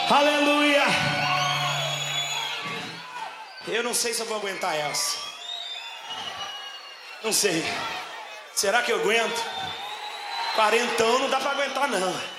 Aleluia. Eu não sei se eu vou aguentar essa. Não sei. Será que eu aguento? 40 anos não dá pra aguentar não.